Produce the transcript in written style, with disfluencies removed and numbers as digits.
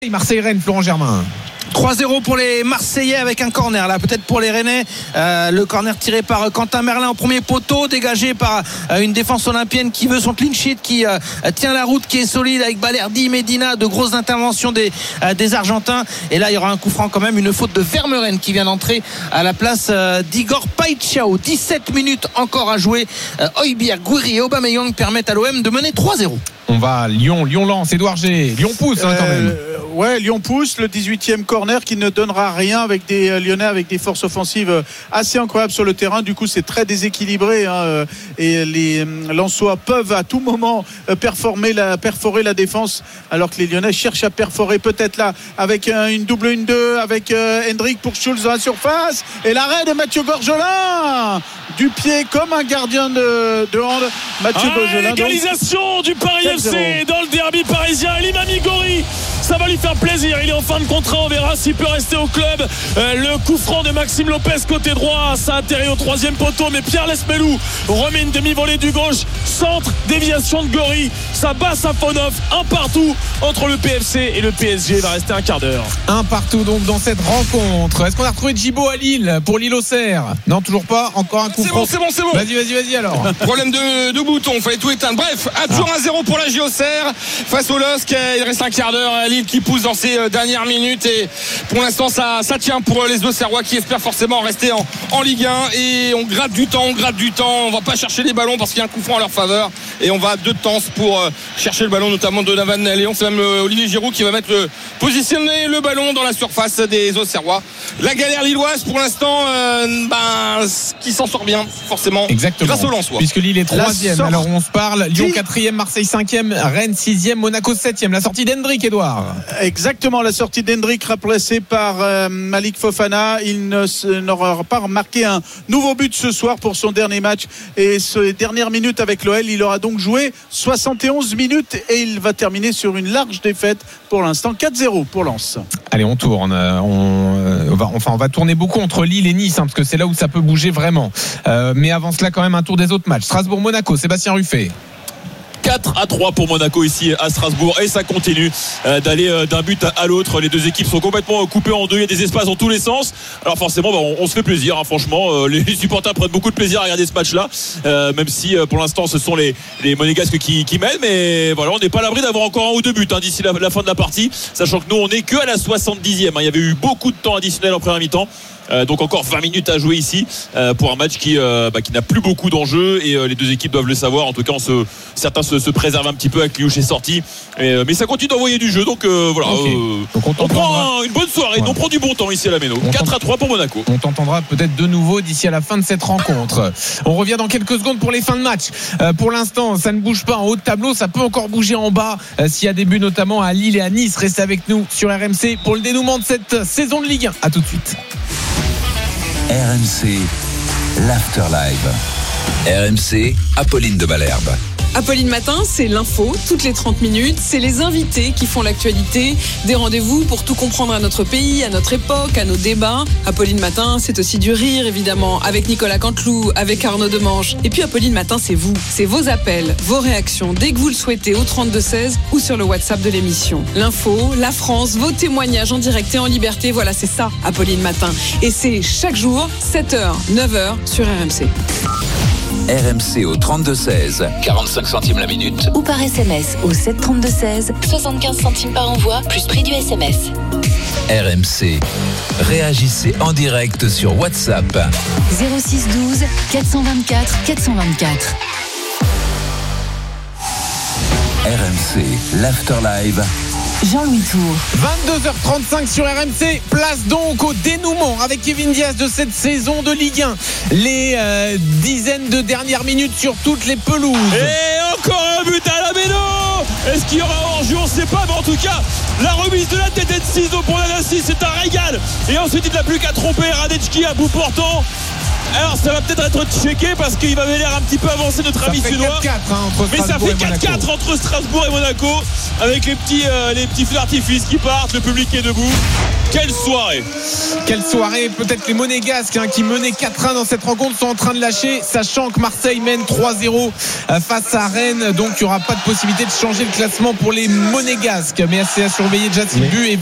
Marseille-Rennes, Florent Germain. 3-0 pour les Marseillais avec un corner là, peut-être pour les Rennais. Le corner tiré par Quentin Merlin au premier poteau, dégagé par une défense olympienne qui veut son clean sheet, qui tient la route, qui est solide avec Balerdi, Medina, de grosses interventions des Argentins. Et là il y aura un coup franc quand même, une faute de Vermeuren qui vient d'entrer à la place d'Igor Paixão. 17 minutes encore à jouer. Højbjerg, Gouiri et Aubameyang permettent à l'OM de mener 3-0. On va à Lyon lance, Édouard G. Lyon pousse quand même. Ouais, Lyon pousse, le 18e corner qui ne donnera rien avec des Lyonnais avec des forces offensives assez incroyables sur le terrain. Du coup, c'est très déséquilibré et les Lensois peuvent à tout moment perforer la défense, alors que les Lyonnais cherchent à perforer peut-être là avec une double 1-2 avec Hendrick pour Schulz dans la surface et l'arrêt de Mathieu Gorgelin du pied comme un gardien de hand. Mathieu Gorgelin. Égalisation du Paris FC dans le derby parisien. Limami Gori, ça va lui faire plaisir, il est en fin de contrat, on verra s'il peut rester au club. Le coup franc de Maxime Lopez côté droit, ça atterrit au troisième poteau, mais Pierre Lesmelou remet une demi-volée du gauche, centre, déviation de Gori, ça bat Safonov, un partout entre le PFC et le PSG. Il va rester un quart d'heure. Un partout donc dans cette rencontre. Est-ce qu'on a retrouvé Djibo à Lille pour Lille-Auxerre? Non, toujours pas, encore un coup franc. C'est bon. Vas-y alors. Problème de bouton, fallait tout éteindre. Bref, toujours 1-0 pour la JOCR face au LOSC. Il reste un quart d'heure, Lille qui pousse dans ces dernières minutes et pour l'instant ça tient pour les Auxerrois qui espèrent forcément rester en Ligue 1 et on gratte du temps, on va pas chercher les ballons parce qu'il y a un coup franc à leur faveur et on va à deux temps pour chercher le ballon, notamment de Navan Léon. C'est même Olivier Giroud qui va positionner le ballon dans la surface des Auxerrois. La galère lilloise pour l'instant qui s'en sort bien forcément. Exactement. Grâce au Lensois. Puisque Lille est 3e, alors on se parle Lyon 4e, Marseille 5e, Rennes 6e, Monaco 7e. La sortie d'Hendrick, Edouard. Exactement, la sortie d'Hendrick remplacée par Malik Fofana. Il n'aura pas marqué un nouveau but ce soir pour son dernier match et ses dernières minutes avec l'OL. Il aura donc joué 71 minutes et il va terminer sur une large défaite pour l'instant, 4-0 pour Lens. Allez, on tourne. On va tourner beaucoup entre Lille et Nice parce que c'est là où ça peut bouger vraiment. Mais avant cela, quand même un tour des autres matchs. Strasbourg-Monaco, Sébastien Ruffet. 4-3 pour Monaco ici à Strasbourg et ça continue d'aller d'un but à l'autre. Les deux équipes sont complètement coupées en deux, il y a des espaces dans tous les sens. Alors forcément on se fait plaisir franchement, les supporters prennent beaucoup de plaisir à regarder ce match là, même si pour l'instant ce sont les Monégasques qui mènent, mais voilà, on n'est pas à l'abri d'avoir encore un ou deux buts d'ici la fin de la partie, sachant que nous on n'est que à la 70e. Il y avait eu beaucoup de temps additionnel en première mi-temps. Donc encore 20 minutes à jouer ici pour un match qui n'a plus beaucoup d'enjeux et les deux équipes doivent le savoir. En tout cas certains se préservent un petit peu avec Liouche est sorti, mais ça continue d'envoyer du jeu, donc voilà. Okay. Donc on prend une bonne soirée, ouais. On prend du bon temps ici à la Méno. 4-3 pour Monaco. On t'entendra peut-être de nouveau d'ici à la fin de cette rencontre. On revient dans quelques secondes pour les fins de match. Pour l'instant ça ne bouge pas en haut de tableau, ça peut encore bouger en bas s'il y a des buts notamment à Lille et à Nice. Restez avec nous sur RMC pour le dénouement de cette saison de Ligue 1. À tout de suite. RMC, l'Afterlive. RMC, Apolline de Malherbe. Apolline Matin, c'est l'info, toutes les 30 minutes. C'est les invités qui font l'actualité. Des rendez-vous pour tout comprendre à notre pays, à notre époque, à nos débats. Apolline Matin, c'est aussi du rire, évidemment, avec Nicolas Canteloup, avec Arnaud Demange. Et puis Apolline Matin, c'est vous. C'est vos appels, vos réactions, dès que vous le souhaitez, au 32-16 ou sur le WhatsApp de l'émission. L'info, la France, vos témoignages en direct et en liberté. Voilà, c'est ça, Apolline Matin. Et c'est chaque jour, 7h, 9h sur RMC. RMC au 32-16, 45 centimes la minute. Ou par SMS au 732-16, 75 centimes par envoi, plus prix du SMS. RMC, réagissez en direct sur WhatsApp. 06 12 424 424. RMC, l'Afterlive. Jean-Louis Tour. 22h35 sur RMC. Place donc au dénouement avec Kevin Diaz de cette saison de Ligue 1. Les dizaines de dernières minutes sur toutes les pelouses. Et encore un but à la Méno. Est-ce qu'il y aura hors-jeu? On ne sait pas, mais en tout cas, la remise de la tête de Ciseaux pour Nanassi, c'est un régal. Et ensuite, il n'a plus qu'à tromper Radetski à bout portant. Alors ça va peut-être être checké parce qu'il va l'air un petit peu avancé notre ami suédois. Mais ça fait 4-4 entre Strasbourg et Monaco avec les petits feux d'artifice qui partent, le public est debout. Quelle soirée. Peut-être les Monégasques qui menaient 4-1 dans cette rencontre sont en train de lâcher, sachant que Marseille mène 3-0 face à Rennes, donc il n'y aura pas de possibilité de changer le classement pour les Monégasques, mais c'est à surveiller déjà si le but est